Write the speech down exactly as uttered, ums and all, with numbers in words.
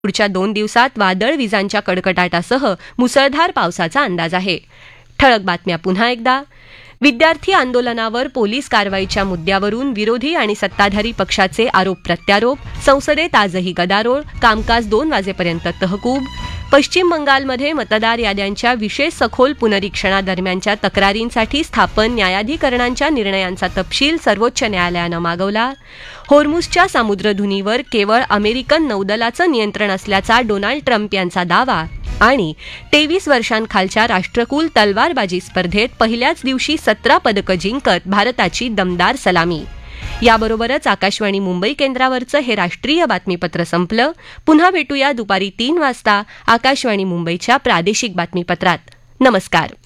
पुढच्या दोन दिवसात वादळ विजांच्या कडकडाटासह मुसळधार पावसाचा अंदाज आहे. ठळक बातम्या पुन्हा एकदा. विद्यार्थी आंदोलनावर पोलीस कारवाईच्या मुद्द्यावरून विरोधी आणि सत्ताधारी पक्षाचे आरोप प्रत्यारोप. संसदेत आजही गदारोळ. कामकाज दोन वाजेपर्यंत तहकूब. पश्चिम बंगालमध्ये मतदार याद्यांच्या विशेष सखोल पुनरीक्षणादरम्यानच्या तक्रारींसाठी स्थापन न्यायाधिकरणांच्या निर्णयांचा तपशील सर्वोच्च न्यायालयानं मागवला. होर्मुझच्या सामुद्रधुनीवर केवळ अमेरिकन नौदलाचं नियंत्रण असल्याचा डोनाल्ड ट्रम्प यांचा दावा. आणि तेवीस वर्षांखालच्या राष्ट्रकुल तलवारबाजी स्पर्धेत पहिल्याच दिवशी सतरा पदकं जिंकत भारताची दमदार सलामी. याबरोबरच आकाशवाणी मुंबई केंद्रावरचं हे राष्ट्रीय बातमीपत्र संपलं. पुन्हा भेटूया दुपारी तीन वाजता आकाशवाणी मुंबईच्या प्रादेशिक बातमीपत्रात. नमस्कार.